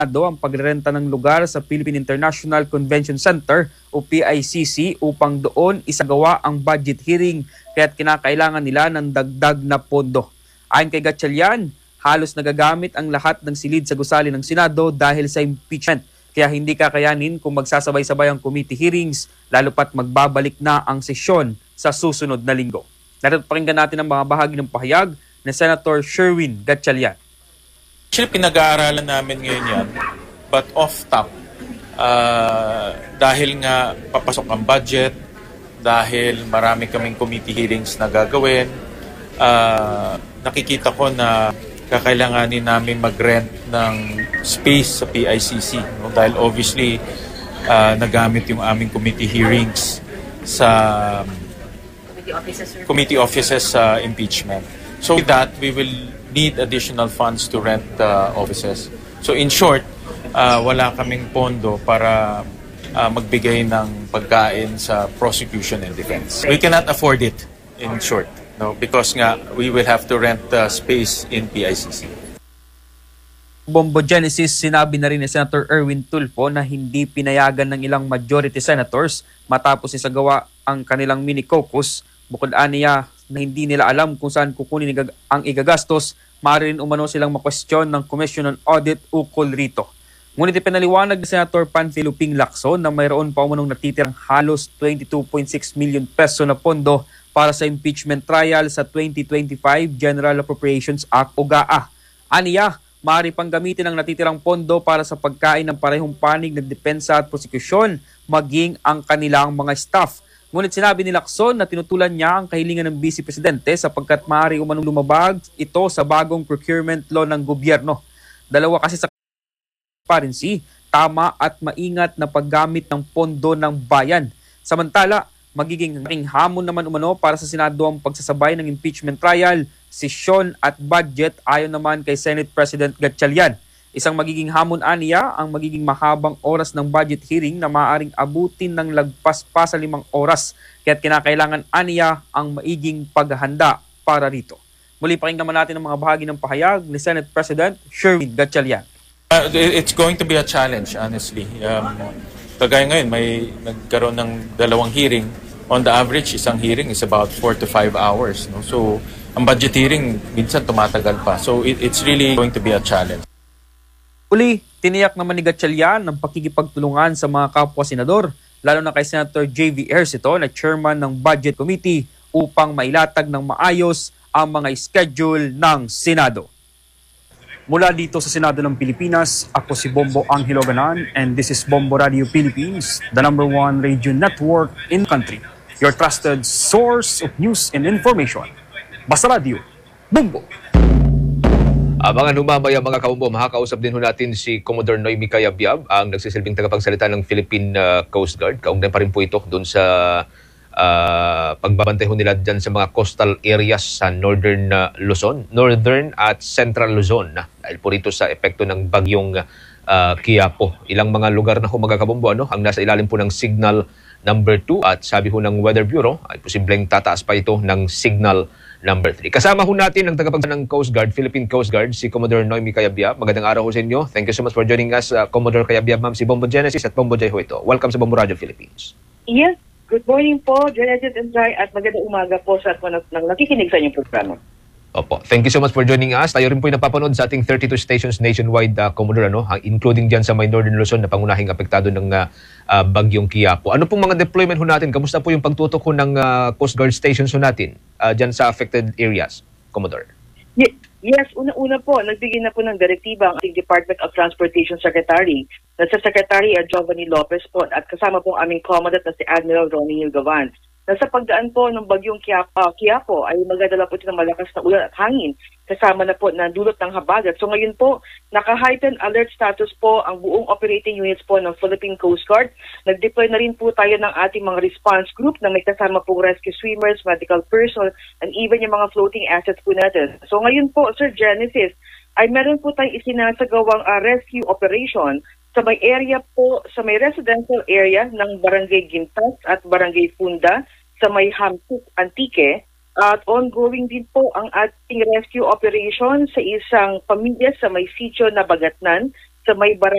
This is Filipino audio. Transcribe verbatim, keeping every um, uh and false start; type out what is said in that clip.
ang pagrerenta ng lugar sa Philippine International Convention Center o P I C C upang doon isagawa ang budget hearing kaya't kinakailangan nila ng dagdag na pondo. Ayon kay Gatchalian, halos nagagamit ang lahat ng silid sa gusali ng Senado dahil sa impeachment. Kaya hindi kakayanin kung magsasabay-sabay ang committee hearings lalo pat magbabalik na ang sesyon sa susunod na linggo. Narito pakinggan natin ang mga bahagi ng pahayag ni Senator Sherwin Gatchalian. Actually, pinag-aaralan namin ngayon yan, but off top. Uh, dahil nga papasok ang budget, dahil marami kaming committee hearings na gagawin, uh, nakikita ko na kakailanganin namin mag-rent ng space sa P I C C. No? Dahil obviously, uh, nagamit yung aming committee hearings sa committee offices, committee offices sa uh, impeachment. So with that, we will need additional funds to rent the uh, offices. So in short, uh, wala kaming pondo para uh, magbigay ng pagkain sa prosecution and defense. We cannot afford it, in short, no, because nga we will have to rent the uh, space in P I C C. Bombo Genesis, sinabi na rin ni Senator Erwin Tulfo na hindi pinayagan ng ilang majority senators matapos isagawa ang kanilang mini caucus. Bukod aniya na hindi nila alam kung saan kukunin ang igagastos, maaari rin umano silang makwestiyon ng Commission on Audit ukol rito. Ngunit ipinaliwanag ni Senator Panfilo Ping Lacson na mayroon pa umanong natitirang halos twenty-two point six million peso na pondo para sa impeachment trial sa twenty twenty-five General Appropriations Act o G A A. Aniya, maaari pang gamitin ang natitirang pondo para sa pagkain ng parehong panig ng depensa at prosekusyon maging ang kanilang mga staff. Ngunit sinabi ni Lacson na tinutulan niya ang kahilingan ng Vice Presidente sapagkat maaari umanong lumabag ito sa bagong procurement law ng gobyerno. Dalawa kasi sa transparency, tama at maingat na paggamit ng pondo ng bayan. Samantala, magiging hamon naman umano para sa Senado ang pagsasabay ng impeachment trial, sesyon at budget ayon naman kay Senate President Gatchalian. Isang magiging hamon aniya ang magiging mahabang oras ng budget hearing na maaaring abutin ng lagpas pa sa limang oras. Kaya't kinakailangan aniya ang maiging paghahanda para rito. Muli pakinggan natin ang mga bahagi ng pahayag ni Senate President Sherwin Gatchalian. Uh, it's going to be a challenge, honestly. Um, kagaya ngayon, may nagkaroon ng dalawang hearing. On the average, isang hearing is about four to five hours. No? So, ang budget hearing, minsan tumatagal pa. So, it, it's really going to be a challenge. Uli, tiniyak naman ni Gatchalian ng pakikipagtulungan sa mga kapwa-senador, lalo na kay Senator J V Ejercito na chairman ng Budget Committee upang mailatag ng maayos ang mga schedule ng Senado. Mula dito sa Senado ng Pilipinas, ako si Bombo Angelo Ganan and this is Bombo Radio Philippines, the number one radio network in the country. Your trusted source of news and information. Basta Radio, Bombo! Abangan humamaya mga kaumbo, makakausap din ho natin si Commodore Noemi Cayabyab, ang nagsisilbing tagapagsalita ng Philippine uh, Coast Guard. Kaugnay pa rin po ito doon sa uh, pagbabantay ho nila dyan sa mga coastal areas sa Northern uh, Luzon, Northern at Central Luzon. Uh, dahil po rito sa epekto ng bagyong uh, Quiapo. Ilang mga lugar na ho mga kabombo ano, ang nasa ilalim po ng signal number two at sabi ho ng Weather Bureau ay posibleng tataas pa ito ng signal number three. Kasama ho natin ang tagapagsalita ng Coast Guard, Philippine Coast Guard, si Commodore Noemi Cayabyab. Magandang araw ho sa inyo. Thank you so much for joining us, uh, Commodore Cayabyab, ma'am. Si Bombo Genesis at Bombo Jay ho ito. Welcome sa Bombo Radio Philippines. Yes, good morning po, Genesis and Jay, at magandang umaga po sa mga nang nakikinig sa inyong programa. Opo. Thank you so much for joining us. Tayo rin po yung napapanood sa ating thirty-two stations nationwide, uh, Commodore, ano, including dyan sa may Northern Luzon na pangunahing apektado ng uh, uh, bagyong Quiapo. Ano pong mga deployment ho natin? Kamusta po yung pagtutok ho ng uh, Coast Guard stations ho natin uh, dyan sa affected areas, Commodore? Ye- yes, una-una po, nagbigay na po ng direktiba ang ating Department of Transportation Secretary na sa Secretary uh, Giovanni Lopez po at kasama po ang aming Commandant na si Admiral Ronnie Hilgavan. Na sa pagdaan po ng bagyong Quiapo, uh, Quiapo ay magdadala po ito ng malakas na ulan at hangin kasama na po na dulot ng habagat. So ngayon po, naka-heightened alert status po ang buong operating units po ng Philippine Coast Guard. Nag-deploy na rin po tayo ng ating mga response group na may kasama pong rescue swimmers, medical personnel, and even yung mga floating assets po natin. So ngayon po, Sir Genesis, ay meron po tayong isinasagawang uh, rescue operation sa may area po, sa may residential area ng Barangay Gintas at Barangay Funda sa may Hamsik, Antique. At ongoing din po ang ating rescue operation sa isang pamilya sa may sitio na Bagatnan sa may barangay